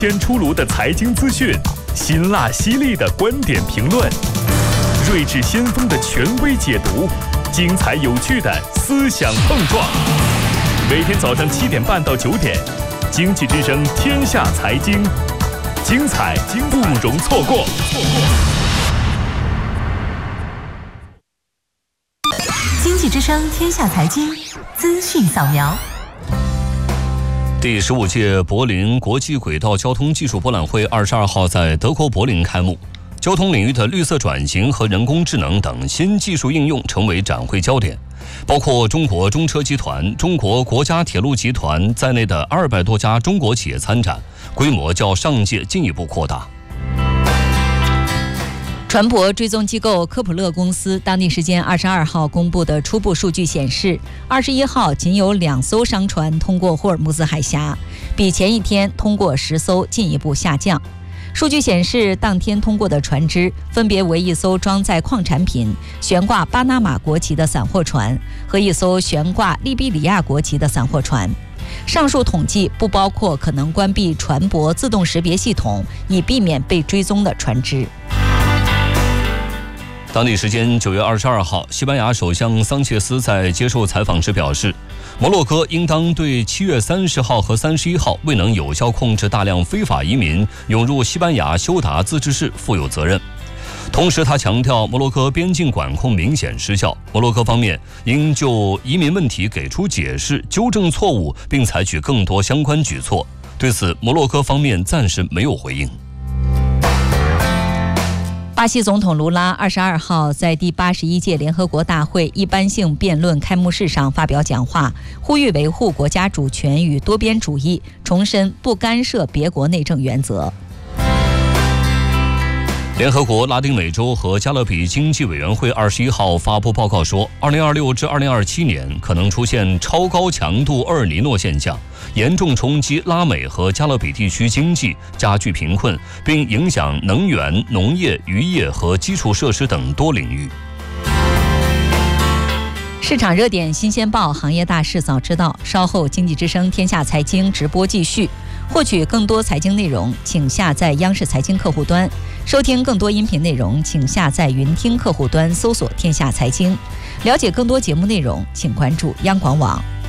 先出炉的财经资讯，辛辣犀利的观点评论，睿智先锋的权威解读，精彩有趣的思想碰撞。每天早上7点半到9点，经济之声天下财经，精彩不容错过。 经济之声天下财经资讯扫描。 第15届柏林国际轨道交通技术博览会22号在德国柏林开幕，交通领域的绿色转型和人工智能等新技术应用成为展会焦点，包括中国中车集团、中国国家铁路集团在内的200多家中国企业参展，规模较上届进一步扩大。 船舶追踪机构科普勒公司当地时间22号公布的初步数据显示，21号仅有2艘商船通过霍尔木兹海峡，比前一天通过10艘进一步下降。数据显示，当天通过的船只分别为1艘装载矿产品、悬挂巴拿马国旗的散货船和1艘悬挂利比里亚国旗的散货船。上述统计不包括可能关闭船舶自动识别系统以避免被追踪的船只。 当地时间9月22号，西班牙首相桑切斯在接受采访时表示，摩洛哥应当对7月30号和31号未能有效控制大量非法移民涌入西班牙休达自治市负有责任。同时他强调，摩洛哥边境管控明显失效，摩洛哥方面应就移民问题给出解释，纠正错误，并采取更多相关举措。对此，摩洛哥方面暂时没有回应。 巴西总统卢拉22号在第81届联合国大会一般性辩论开幕式上发表讲话，呼吁维护国家主权与多边主义，重申不干涉别国内政原则。 联合国拉丁美洲和加勒比经济委员会21号发布报告说，2026至2027年可能出现超高强度厄尔尼诺现象，严重冲击拉美和加勒比地区经济，加剧贫困，并影响能源、农业、渔业和基础设施等多领域。 市场热点新鲜报，行业大事早知道。稍后经济之声天下财经直播继续。获取更多财经内容，请下载央视财经客户端；收听更多音频内容，请下载云听客户端搜索天下财经。了解更多节目内容，请关注央广网。